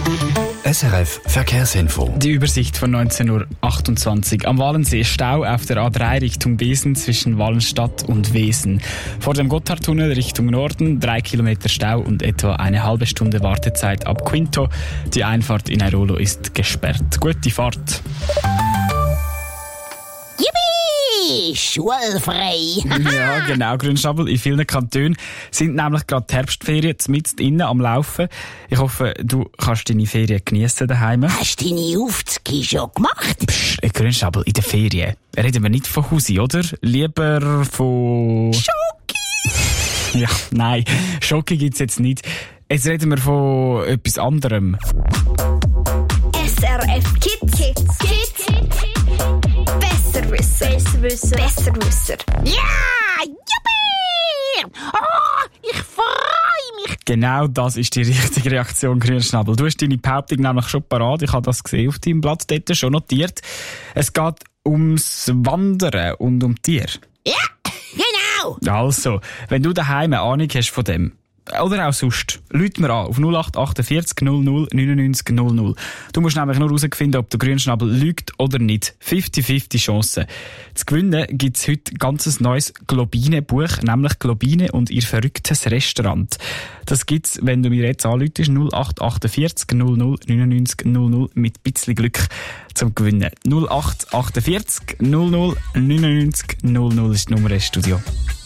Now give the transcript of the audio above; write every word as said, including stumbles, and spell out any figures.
S R F Verkehrsinfo. Die Übersicht von neunzehn Uhr achtundzwanzig. Am Walensee Stau auf der A drei Richtung Wesen zwischen Wallenstadt und Wesen. Vor dem Gotthardtunnel Richtung Norden drei Kilometer Stau und etwa eine halbe Stunde Wartezeit ab Quinto. Die Einfahrt in Airolo ist gesperrt. Gute Fahrt. Schulfrei. Ja, genau. Grünschnabel. In vielen Kantonen sind nämlich gerade die Herbstferien mitten innen am Laufen. Ich hoffe, du kannst deine Ferien geniessen daheim. Hast du deine Aufzüge schon gemacht? Psst, Grünschnabel, in den Ferien reden wir nicht von Husi, oder? Lieber von... Schoki! Ja, nein, Schoki gibt's jetzt nicht. Jetzt reden wir von etwas anderem. S R F Kids. Kids. Kids. Besserwisser. Besserwisser. Besserwisser. Ja! Juppie! Oh, ich freue mich! Genau das ist die richtige Reaktion, Grünschnabel. Du hast deine Behauptung nämlich schon parat. Ich habe das gesehen auf deinem Blatt dort schon notiert. Es geht ums Wandern und um Tiere. Ja, genau! Also, wenn du daheim eine Ahnung hast von dem, oder auch sonst, ruf mir an auf null acht achtundvierzig null null neunundneunzig null null. Du musst nämlich nur herausfinden, ob der Grünschnabel lügt oder nicht. fünfzig fünfzig Chancen. Zu gewinnen gibt es heute ein ganz neues Globine-Buch, nämlich Globine und ihr verrücktes Restaurant. Das gibt's, wenn du mir jetzt anrufst, null acht achtundvierzig null null neunundneunzig null null mit ein bisschen Glück zum Gewinnen. null acht achtundvierzig null null neunundneunzig null null ist die Nummer im Studio.